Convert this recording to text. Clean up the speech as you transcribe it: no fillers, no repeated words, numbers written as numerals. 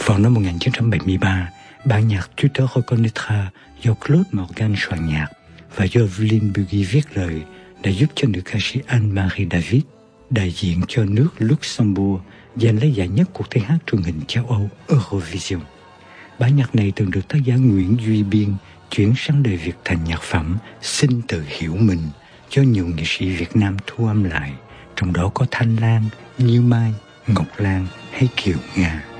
Vào năm 1973, bản nhạc Tu te reconnaîtras do Claude Morgan soạn nhạc và do Evelyn Buggy viết lời đã giúp cho nữ ca sĩ Anne-Marie David, đại diện cho nước Luxembourg, giành lấy giải nhất cuộc thi hát truyền hình châu Âu Eurovision. Bản nhạc này từng được tác giả Nguyễn Duy Biên chuyển sang đời Việt thành nhạc phẩm Xin Tự Hiểu Mình do nhiều nghệ sĩ Việt Nam thu âm lại, trong đó có Thanh Lan, Như Mai, Ngọc Lan hay Kiều Nga.